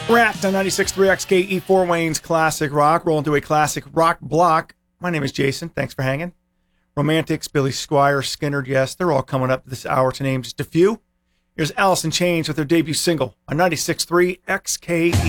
Wrapped on 96.3 XKE4 Wayne's Classic Rock. Rolling through a classic rock block. My name is Jason. Thanks for hanging. Romantics, Billy Squier, Skinner, yes, they're all coming up this hour to name just a few. Here's Alice in Chains with their debut single on 96.3 XKE.